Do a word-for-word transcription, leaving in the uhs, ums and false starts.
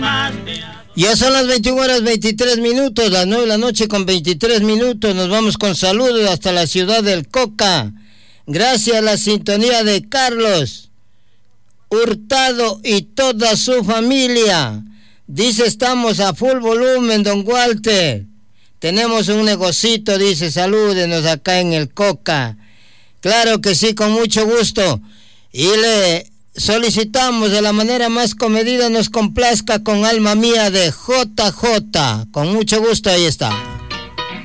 Ya son las veintiuna horas veintitrés minutos, las nueve de la noche con veintitrés minutos. Nos vamos con saludos hasta la ciudad del Coca. Gracias a la sintonía de Carlos Hurtado y toda su familia. Dice, estamos a full volumen, don Walter. Tenemos un negocito, dice, salúdenos acá en el Coca. Claro que sí, con mucho gusto. Y le solicitamos de la manera más comedida, nos complazca con Alma Mía de J J. Con mucho gusto, ahí está.